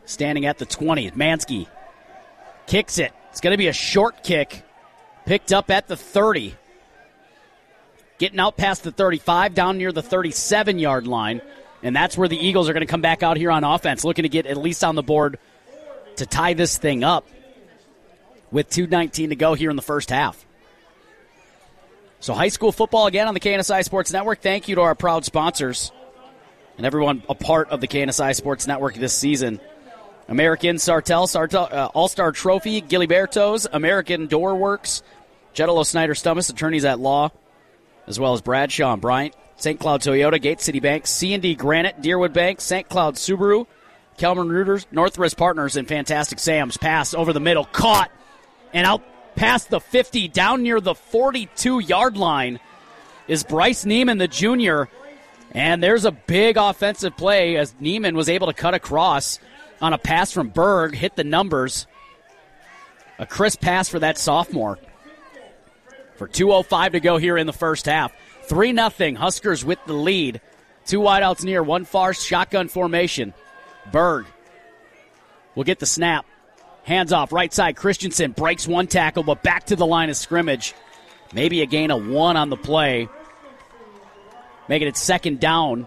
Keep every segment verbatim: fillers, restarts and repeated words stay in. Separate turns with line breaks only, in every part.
standing at the twenty. Mansky kicks it. It's going to be a short kick, picked up at the thirty. Getting out past the thirty-five, down near the thirty-seven-yard line. And that's where the Eagles are going to come back out here on offense, looking to get at least on the board to tie this thing up with two nineteen to go here in the first half. So high school football again on the K N S I Sports Network. Thank you to our proud sponsors and everyone a part of the K N S I Sports Network this season. American Sartell, Sartell uh, All-Star Trophy, Giliberto's, American Door Works, Jetalo Snyder Stummis, attorneys at law, as well as Bradshaw and Bryant, Saint Cloud Toyota, Gate City Bank, C and D Granite, Deerwood Bank, Saint Cloud Subaru, Kelman Rooters, Northwest Partners, and Fantastic Sam's. Pass over the middle, caught, and out past the fifty, down near the forty-two-yard line is Bryce Neiman, the junior. And there's a big offensive play as Neiman was able to cut across on a pass from Berg, hit the numbers. A crisp pass for that sophomore. For two oh five to go here in the first half. three nothing, Huskers with the lead. Two wideouts near, one far, shotgun formation. Berg will get the snap. Hands off, right side, Christensen breaks one tackle, but back to the line of scrimmage. Maybe a gain of one on the play. Making it second down.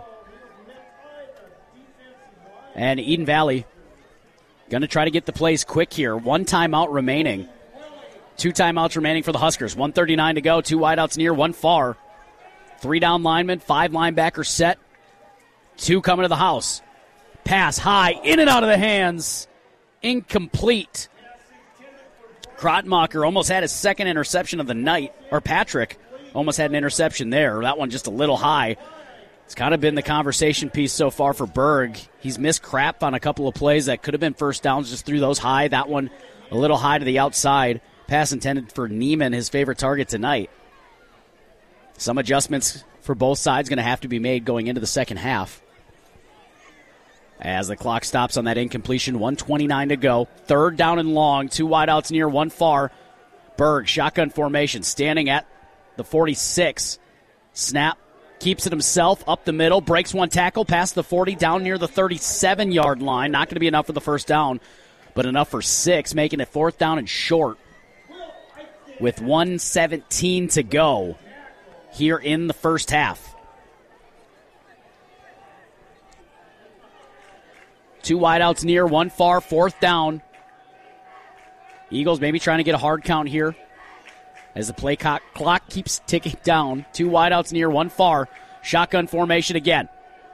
And Eden Valley going to try to get the plays quick here. One timeout remaining. Two timeouts remaining for the Huskers. one thirty-nine to go. Two wideouts near, one far. Three down linemen, five linebackers set. Two coming to the house. Pass high, in and out of the hands. Incomplete. Krotmacher almost had his second interception of the night. Or Patrick almost had an interception there. That one just a little high. It's kind of been the conversation piece so far for Berg. He's missed crap on a couple of plays that could have been first downs, just threw those high. That one a little high to the outside. Pass intended for Neiman, his favorite target tonight. Some adjustments for both sides going to have to be made going into the second half. As the clock stops on that incompletion, one twenty-nine to go. Third down and long, two wideouts near, one far. Berg, shotgun formation, standing at the forty-six. Snap. Keeps it himself up the middle, breaks one tackle past the forty, down near the thirty-seven-yard line. Not going to be enough for the first down, but enough for six, making it fourth down and short with one seventeen to go here in the first half. Two wideouts near, one far, fourth down. Eagles maybe trying to get a hard count here as the play clock, clock keeps ticking down. Two wideouts near, one far. Shotgun formation again.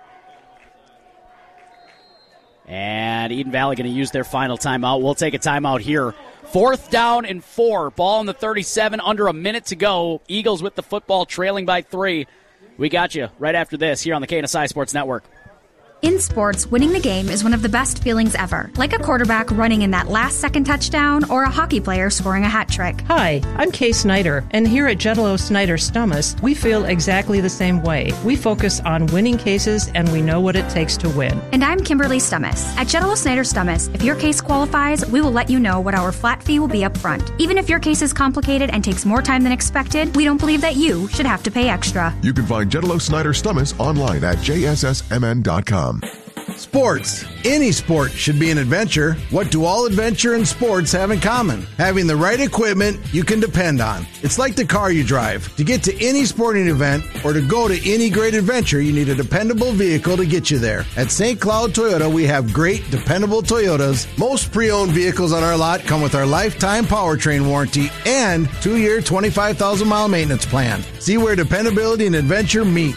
And Eden Valley going to use their final timeout. We'll take a timeout here. Fourth down and four. Ball in the thirty-seven, under a minute to go. Eagles with the football, trailing by three. We got you right after this here on the K N S I Sports Network.
In sports, winning the game is one of the best feelings ever. Like a quarterback running in that last-second touchdown or a hockey player scoring a hat trick.
Hi, I'm Kay Snyder, and here at Jetalo Snyder Stummis, we feel exactly the same way. We focus on winning cases, and we know what it takes to win.
And I'm Kimberly Stummis. At Jetalo Snyder Stummis, if your case qualifies, we will let you know what our flat fee will be up front. Even if your case is complicated and takes more time than expected, we don't believe that you should have to pay extra.
You can find Jetalo Snyder Stummis online at j s s m n dot com.
Sports. Any sport should be an adventure. What do all adventure and sports have in common? Having the right equipment you can depend on. It's like the car you drive. To get to any sporting event or to go to any great adventure, you need a dependable vehicle to get you there. At Saint Cloud Toyota, we have great, dependable Toyotas. Most pre-owned vehicles on our lot come with our lifetime powertrain warranty and two-year, twenty-five thousand mile maintenance plan. See where dependability and adventure meet.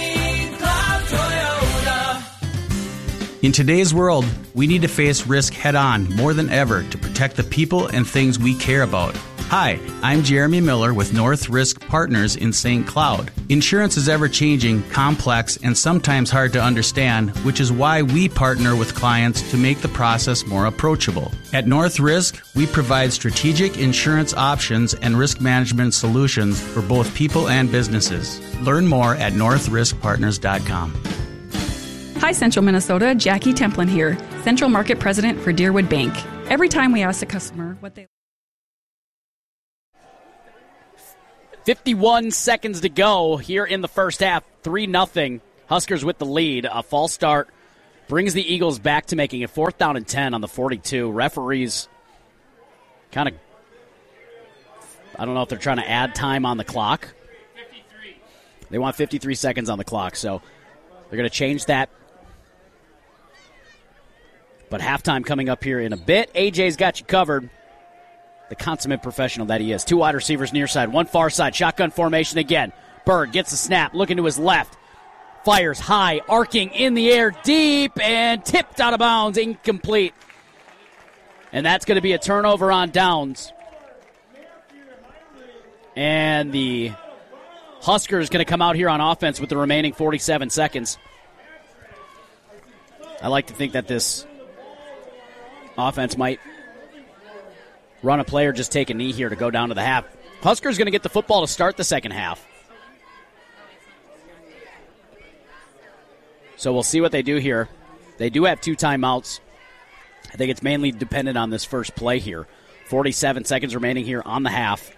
In today's world, we need to face risk head-on more than ever to protect the people and things we care about. Hi, I'm Jeremy Miller with North Risk Partners in Saint Cloud. Insurance is ever-changing, complex, and sometimes hard to understand, which is why we partner with clients to make the process more approachable. At North Risk, we provide strategic insurance options and risk management solutions for both people and businesses. Learn more at north risk partners dot com.
Hi, Central Minnesota. Jackie Templin here, Central Market President for Deerwood Bank. Every time we ask a customer what they...
fifty-one seconds to go here in the first half. three nothing. Huskers with the lead. A false start brings the Eagles back to making it fourth down and ten on the forty-two. Referees kind of, I don't know if they're trying to add time on the clock. They want fifty-three seconds on the clock, so they're going to change that. But halftime coming up here in a bit. A J's got you covered. The consummate professional that he is. Two wide receivers near side, one far side. Shotgun formation again. Bird gets the snap, looking to his left. Fires high, arcing in the air, deep, and tipped out of bounds, incomplete. And that's going to be a turnover on downs. And the Huskers going to come out here on offense with the remaining forty-seven seconds. I like to think that this offense might run a play or just take a knee here to go down to the half. Huskers going to get the football to start the second half. So we'll see what they do here. They do have two timeouts. I think it's mainly dependent on this first play here. forty-seven seconds remaining here on the half.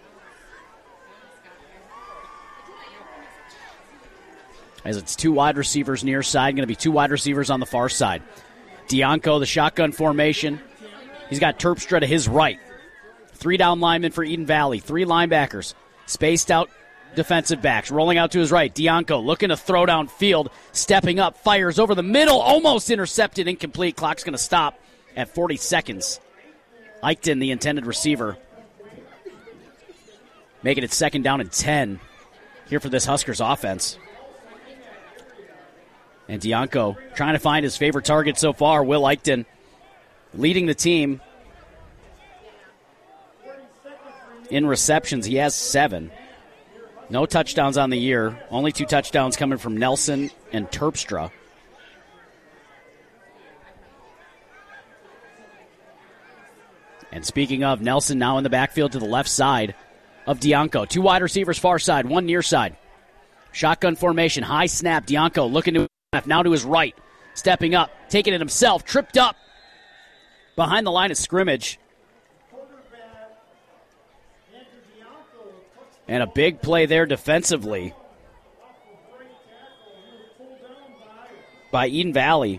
As it's two wide receivers near side, going to be two wide receivers on the far side. Dianco, the shotgun formation. He's got Terpstra to his right. Three down linemen for Eden Valley. Three linebackers. Spaced out defensive backs. Rolling out to his right. Dianco looking to throw down field. Stepping up. Fires over the middle. Almost intercepted. Incomplete. Clock's going to stop at forty seconds. Eichten, the intended receiver. Making it second down and ten here for this Huskers offense. And Dianco trying to find his favorite target so far, Will Eichten, leading the team in receptions. He has seven. No touchdowns on the year. Only two touchdowns coming from Nelson and Terpstra. And speaking of, Nelson now in the backfield to the left side of Dianco. Two wide receivers far side, one near side. Shotgun formation, high snap. Dianco looking to now to his right, stepping up, taking it himself, tripped up behind the line of scrimmage. And a big play there defensively by Eden Valley.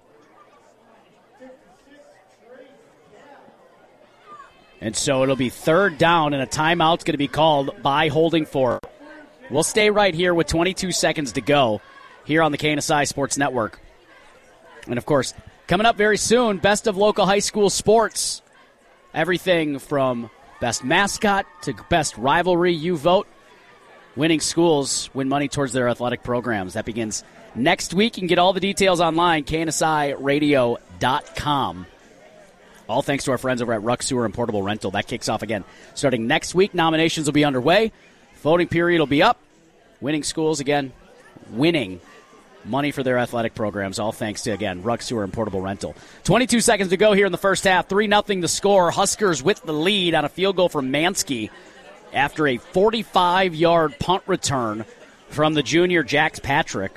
And so it'll be third down, and a timeout's going to be called by Holding Four. We'll stay right here with twenty-two seconds to go here on the K N S I Sports Network. And, of course, coming up very soon, best of local high school sports. Everything from best mascot to best rivalry, you vote. Winning schools win money towards their athletic programs. That begins next week. You can get all the details online, K N S I radio dot com. All thanks to our friends over at Ruck Sewer and Portable Rental. That kicks off again starting next week. Nominations will be underway. Voting period will be up. Winning schools, again, winning money for their athletic programs, all thanks to, again, Ruck Sewer and Portable Rental. twenty-two seconds to go here in the first half. three nothing the score. Huskers with the lead on a field goal from Mansky after a forty-five-yard punt return from the junior Jax Patrick.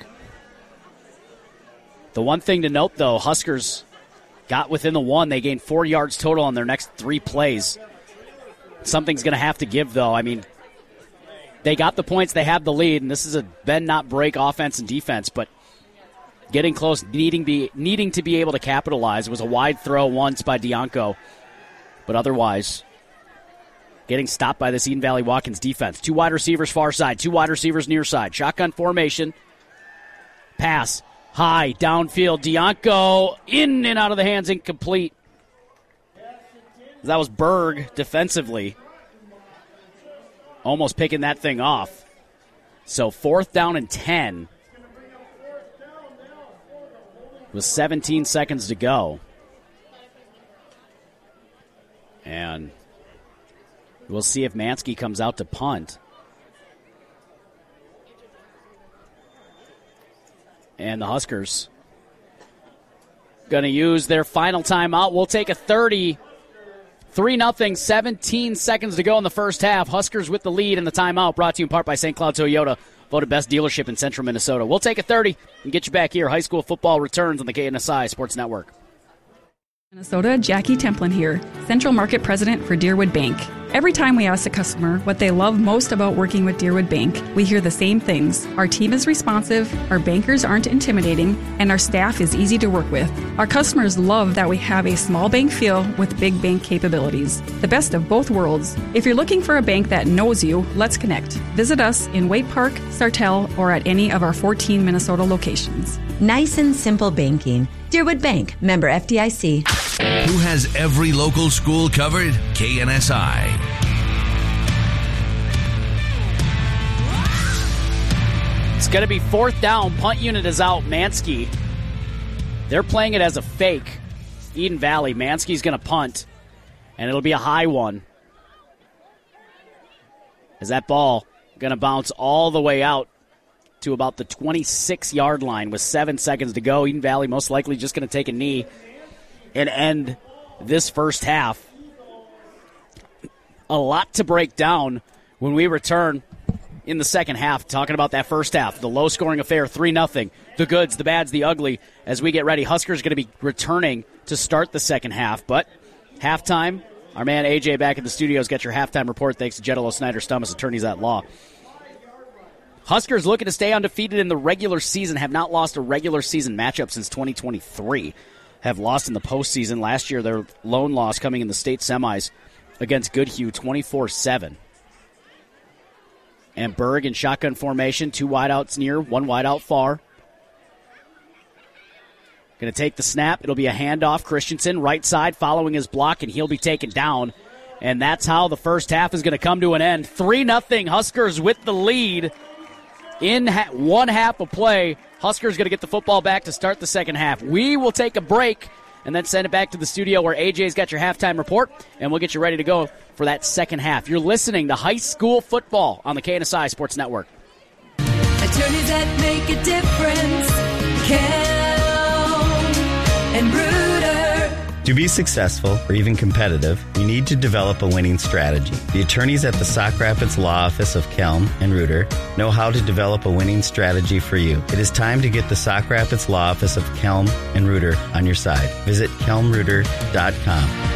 The one thing to note, though, Huskers got within the one. They gained four yards total on their next three plays. Something's going to have to give, though. I mean, they got the points. They have the lead, and this is a bend-not-break offense and defense, but getting close, needing be needing to be able to capitalize. It was a wide throw once by Dianco, but otherwise getting stopped by this Eden Valley Watkins defense. Two wide receivers far side, two wide receivers near side. Shotgun formation. Pass high, downfield. Dianco in and out of the hands, incomplete. That was Berg defensively, almost picking that thing off. So fourth down and ten. With seventeen seconds to go. And we'll see if Mansky comes out to punt. And the Huskers going to use their final timeout. We'll take a thirty. three nothing, seventeen seconds to go in the first half. Huskers with the lead in the timeout, brought to you in part by Saint Cloud Toyota, voted best dealership in central Minnesota. We'll take a thirty and get you back here. High school football returns on the K N S I Sports Network.
Minnesota, Jackie Templin here, Central Market President for Deerwood Bank. Every time we ask a customer what they love most about working with Deerwood Bank, we hear the same things. Our team is responsive, our bankers aren't intimidating, and our staff is easy to work with. Our customers love that we have a small bank feel with big bank capabilities. The best of both worlds. If you're looking for a bank that knows you, let's connect. Visit us in Waite Park, Sartell, or at any of our fourteen Minnesota locations.
Nice and simple banking. Deerwood Bank, member F D I C.
Who has every local school covered? K N S I.
It's going to be fourth down. Punt unit is out. Mansky. They're playing it as a fake. Eden Valley. Mansky's going to punt, and it'll be a high one. As that ball going to bounce all the way out to about the twenty-six-yard line with seven seconds to go. Eden Valley most likely just going to take a knee and end this first half. A lot to break down when we return in the second half, talking about that first half. The low-scoring affair, three nothing. The goods, the bads, the ugly. As we get ready, Huskers going to be returning to start the second half. But halftime, our man A J back in the studios. Get your halftime report thanks to Jetalo Snyder Stummis, attorneys at law. Huskers looking to stay undefeated in the regular season, have not lost a regular season matchup since twenty twenty-three. Have lost in the postseason. Last year, their lone loss coming in the state semis against Goodhue, twenty-four seven. And Berg in shotgun formation, two wideouts near, one wideout far. Going to take the snap. It'll be a handoff. Christensen, right side, following his block, and he'll be taken down. And that's how the first half is going to come to an end. three nothing, Huskers with the lead. In ha- one half of play, Huskers going to get the football back to start the second half. We will take a break and then send it back to the studio where A J's got your halftime report, and we'll get you ready to go for that second half. You're listening to High School Football on the K N S I Sports Network.
Attorneys that make a difference. Kelm and Reuter.
To be successful or even competitive, you need to develop a winning strategy. The attorneys at the Sauk Rapids Law Office of Kelm and Reuter know how to develop a winning strategy for you. It is time to get the Sauk Rapids Law Office of Kelm and Reuter on your side. Visit kelm reuter dot com.